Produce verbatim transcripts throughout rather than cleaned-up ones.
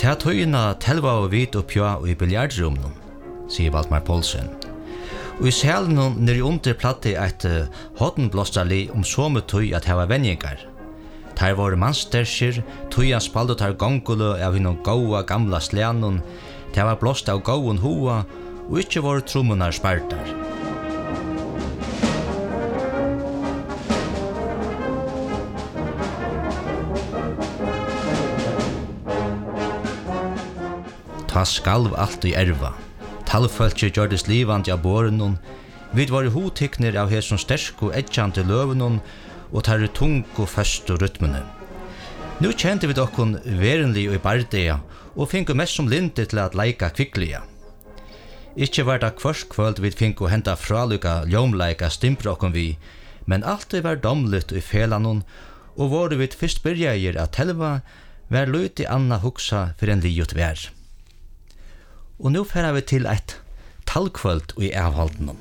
Ta tøyina telva og vit og pja og i biljardrummen, sier Valdemar Poulsen. Og i salen nere under platte et uh, hottenblåstrali om somme tøy at hava venjengar. Der var mannsterskir, tøyan spaldu tar gongulu av hinnom gaua gamla sljanun, der var blåst av gaun hoa, og ikkje var trommunar spartar. Ta skalv alt i erva. Talfölkje gjørdes livande av bårenon, vid var hotikner av hesson stersko edjante løvenon, og tar tung og først og rytmene. Nu kjente vi dokkon verenlig og i bardea, og finko mest som linde til at leika kvikklia. Ikkje var det kvørst kvöld vi finko henta fraluka ljomleika stimpra okkon vi, men alltid var domligt i felanon, og var vi fyrst byrjager at telva, var luti anna huksa for en liot vær. Og nu færa vi til eit talkvöld i avhalden.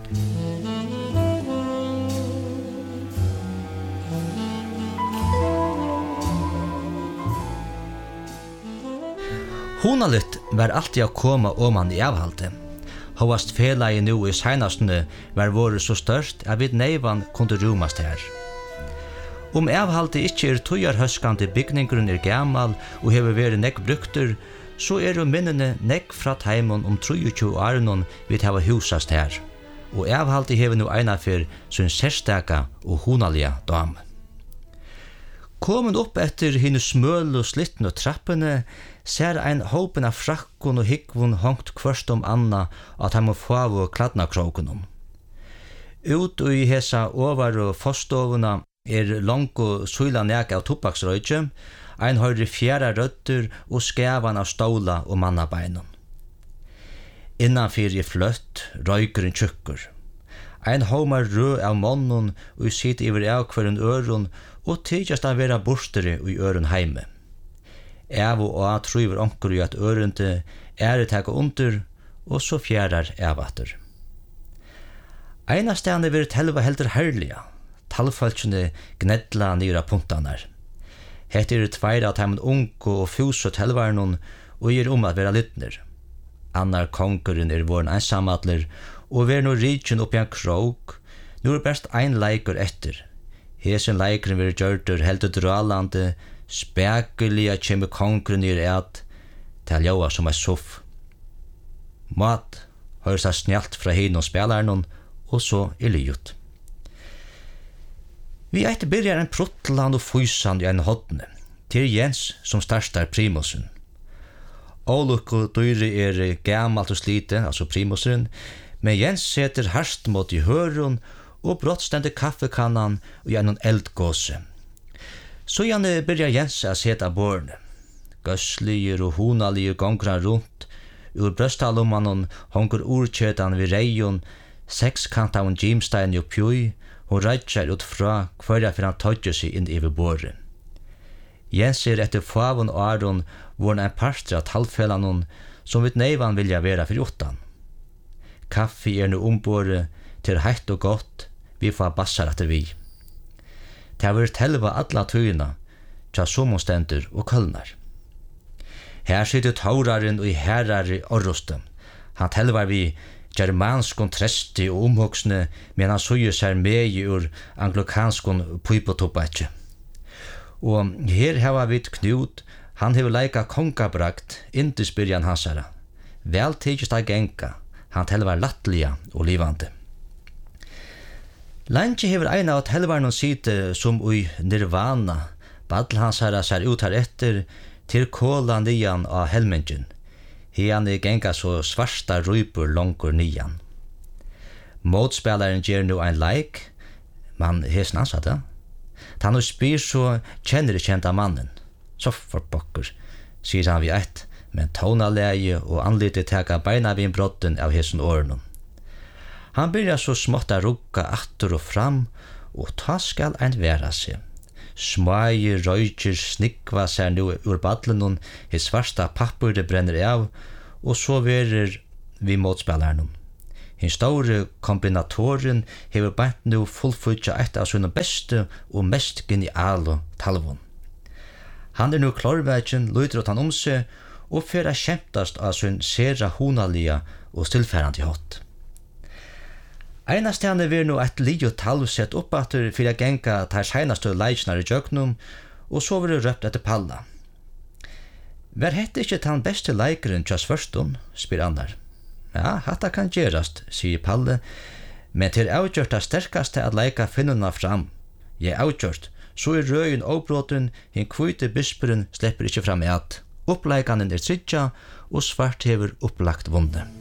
Honalytt var alltid å koma oman i avhalden. Hovast felai nu i seinastene var våre så størst at vid neivan kunde rumast her. Om avhalden ikkje er tøyarhøskande bygningrun er gamal og hever veri nekk brukter, så er jo minnene nekk fra teimon om tjuetre årenon vi hava husast her, og avhaldi hever nu eina fyr sin sérstaka og honalia dam. Komin opp etter hinn smøl og slitten og trappene, ser ein håpen av frakkon og hikkvon hongt kvørst om anna at han må få av kladna krokenom. Ut i hesa over og forstovuna er langt og suila nek av tobaksrøyke, ein høyre fjæra røtter og skævan av ståla og mannabeinon. Innanfyr i fløtt, røykeren tjukkur. Ein homar rø av månnen og sitt iver avkvøren øron og tidjast av vera borstere i øron heime. Av og a truver onkur i at ørende er teka under og så fjærar avater. Einastane vir telva heldur herliga. Talfalkjene gnedla nyra puntanar. Hette er tveir av heimen unko og fuse telvarnon og gir om at vera lytner. Annar konkurren er våren einsamadler og ver no rikjen oppi en krok, nu er best ein leikur etter. Hesen leikeren ver gjørtur heldur dralande, spekulia kjemme konkurren er eit, til joa som er soff. Mat høyres seg snjalt fra hin og spelarnon, og så er liut. Vi eit byrjar en pruttland og fysan i en hodne, til Jens som starstar primusen. Åluk og dyri er gamalt og slite, altså primusen, men Jens seter harst mot i høron og brått stender kaffekannan og gjennom eldgåse. Så gjerne byrjar Jens a seta borne. Gøslier og honalige gongrar rundt, ur brøstalummanon hongur urkjetan vid reion, sekskant av en gymstein og pjui, og reitjar ut fra hverja for han tøtjer seg inn i båren. Jens er etter favon og aron våren en parstre av talfelanon som vid neivan vilja vera for jottan. Kaffe er nu ombore til heitt og godt, vi får bassar etter vi. Det har vært helva alla tøyina, tja somonstendur og kølnar. Her sitter tauraren og herrare orrostum. Han telvar vi germanskon tresti og omhoksne, men han suger seg med ur anglikanskon pipotopatje. Og her hava vi Knut, han hever leika kongabrakt, indisbyrjan hansara. Vel tidjust av genka, han telvar lattliga og livande. Lantje hever eina av telvarnon site som ui nirvana, badl hansara ser ut her etter, til kola nian av helmengen. Hian er genga så svarsta rupur longur nian. Motspelaren gjer nu ein leik, man hesen ansat det. Han og spyr så kjenner det kjent av mannen. Så for pokker, sier han vi eit, men tonaleie og anlite teka beina vid brotten av hesen årenom. Han byrja så smått a rukka atter og fram, og ta skal ein vera seg. Smai røykjer snikva seg nu ur badlenon, his svarsta pappurde brenner av, og så verer vi motspelaren. Hin store kombinatoren hever bænt nu fullfutja eit av sine beste og mest geniale talvon. Han er nu klarvegen, lyder åt han om seg, og fer a skemtast av sin sera hunalia og stillfærande hot. Einastane vil nu et lijo talv sett oppater for å genga tar seinaste leiknar i jøgnum, og så vil det røpt etter palla. Vær hette ikkje tan beste leikeren tja svørstun, spyr Annar. Ja, hatta kan gerast, sier Palle, men til avgjørt det sterkaste at leika finnuna fram. Jeg avgjørt, så er røyen avbråten, hin kvite bisperen slipper ikkje fram i at. Uppleikanen er tridja, og svart hever upplagt vunnet.